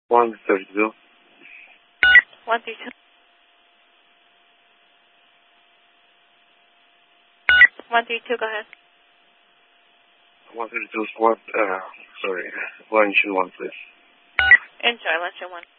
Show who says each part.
Speaker 1: 132.
Speaker 2: 132. 132, go ahead.
Speaker 1: 132 is what? Sorry. Lunch and one, please.
Speaker 2: Enjoy lunch and one.